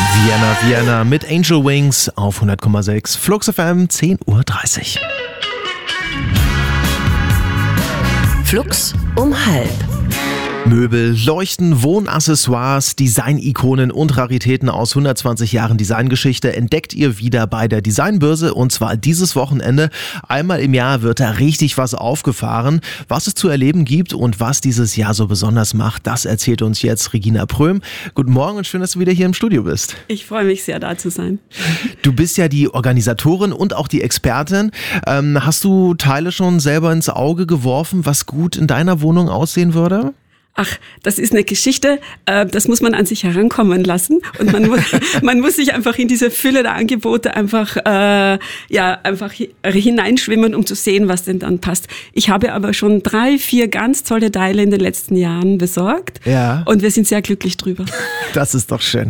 Vienna mit Angel Wings auf 100,6 Flux FM, 10:30 Uhr. Flux um 12:30. Möbel, Leuchten, Wohnaccessoires, Design-Ikonen und Raritäten aus 120 Jahren Designgeschichte entdeckt ihr wieder bei der Designbörse, und zwar dieses Wochenende. Einmal im Jahr wird da richtig was aufgefahren. Was es zu erleben gibt und was dieses Jahr so besonders macht, das erzählt uns jetzt Regina Pröhm. Guten Morgen und schön, dass du wieder hier im Studio bist. Ich freue mich sehr, da zu sein. Du bist ja die Organisatorin und auch die Expertin. Hast du Teile schon selber ins Auge geworfen, was gut in deiner Wohnung aussehen würde? Ach, das ist eine Geschichte, das muss man an sich herankommen lassen, und man muss sich einfach in diese Fülle der Angebote einfach hineinschwimmen, um zu sehen, was denn dann passt. Ich habe aber schon 3-4 ganz tolle Teile in den letzten Jahren besorgt, ja. Und wir sind sehr glücklich drüber. Das ist doch schön.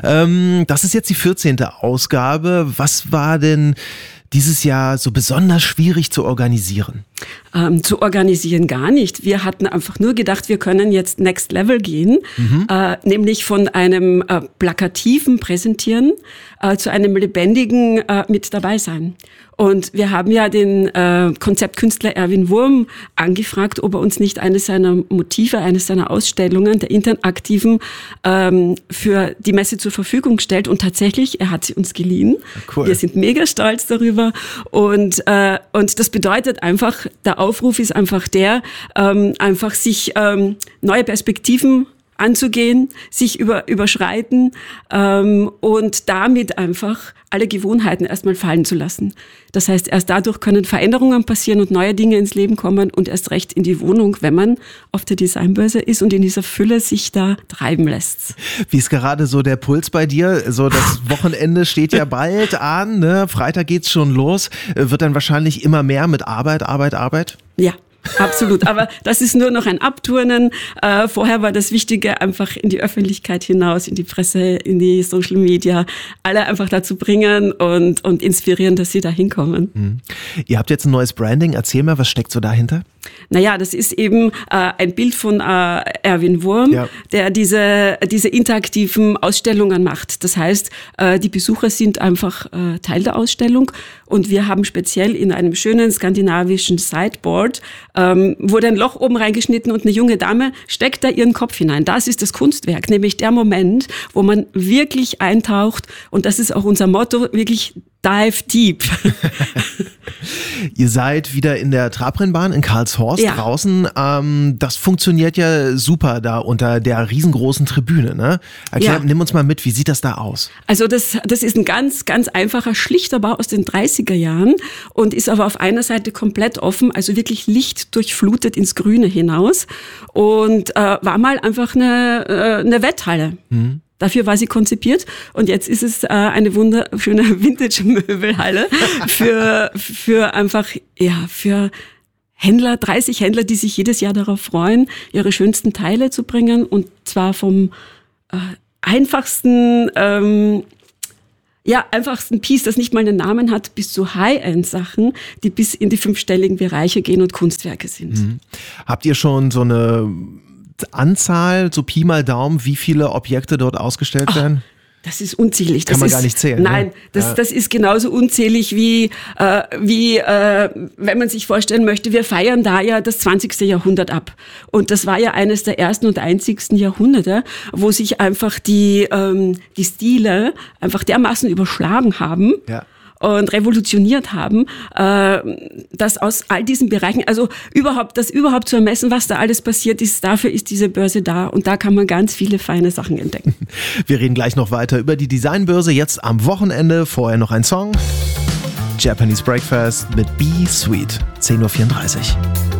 Das ist jetzt die 14. Ausgabe. Was war denn dieses Jahr so besonders schwierig zu organisieren? Zu organisieren gar nicht. Wir hatten einfach nur gedacht, wir können jetzt Next Level gehen, nämlich von einem plakativen Präsentieren zu einem lebendigen mit dabei sein. Und wir haben ja den Konzeptkünstler Erwin Wurm angefragt, ob er uns nicht eines seiner Motive, eines seiner Ausstellungen, der interaktiven, für die Messe zur Verfügung stellt. Und tatsächlich, er hat sie uns geliehen. Cool. Wir sind mega stolz darüber. Und das bedeutet einfach, der Aufruf ist einfach einfach sich neue Perspektiven anzugehen, sich überschreiten und damit einfach alle Gewohnheiten erstmal fallen zu lassen. Das heißt, erst dadurch können Veränderungen passieren und neue Dinge ins Leben kommen und erst recht in die Wohnung, wenn man auf der Designbörse ist und in dieser Fülle sich da treiben lässt. Wie ist gerade so der Puls bei dir? So, das Wochenende steht ja bald an, ne? Freitag geht's schon los. Wird dann wahrscheinlich immer mehr mit Arbeit? Ja. Absolut, aber das ist nur noch ein Abturnen. Vorher war das Wichtige, einfach in die Öffentlichkeit hinaus, in die Presse, in die Social Media, alle einfach dazu bringen und inspirieren, dass sie da hinkommen. Mhm. Ihr habt jetzt ein neues Branding. Erzähl mal, was steckt so dahinter? Naja, das ist eben ein Bild von Erwin Wurm, ja, der diese interaktiven Ausstellungen macht. Das heißt, die Besucher sind einfach Teil der Ausstellung, und wir haben speziell in einem schönen skandinavischen Sideboard wurde ein Loch oben reingeschnitten und eine junge Dame steckt da ihren Kopf hinein. Das ist das Kunstwerk, nämlich der Moment, wo man wirklich eintaucht, und das ist auch unser Motto, wirklich dive deep. Ihr seid wieder in der Trabrennbahn in Karlshorst, ja, draußen. Das funktioniert ja super da unter der riesengroßen Tribüne, ne? Nimm uns mal mit, wie sieht das da aus? Also das ist ein ganz, ganz einfacher, schlichter Bau aus den 30er Jahren und ist aber auf einer Seite komplett offen, also wirklich lichtdurchflutet ins Grüne hinaus, und war mal einfach eine Wetthalle. Mhm. Dafür war sie konzipiert, und jetzt ist es eine wunderschöne Vintage-Möbelhalle für einfach, ja, für Händler, 30 Händler, die sich jedes Jahr darauf freuen, ihre schönsten Teile zu bringen, und zwar vom einfachsten Piece, das nicht mal einen Namen hat, bis zu High-End-Sachen, die bis in die 5-stelligen Bereiche gehen und Kunstwerke sind. Mhm. Habt ihr schon so eine Anzahl, so Pi mal Daumen, wie viele Objekte dort ausgestellt werden? Das ist unzählig. Kann man gar nicht zählen. Nein, ne? Das ist genauso unzählig wie wenn man sich vorstellen möchte, wir feiern da ja das 20. Jahrhundert ab. Und das war ja eines der ersten und einzigsten Jahrhunderte, wo sich einfach die Stile einfach dermaßen überschlagen haben. Ja. Und revolutioniert haben, dass aus all diesen Bereichen, also überhaupt zu ermessen, was da alles passiert ist, dafür ist diese Börse da, und da kann man ganz viele feine Sachen entdecken. Wir reden gleich noch weiter über die Designbörse, jetzt am Wochenende. Vorher noch ein Song. Japanese Breakfast mit Be Sweet, 10:34 Uhr.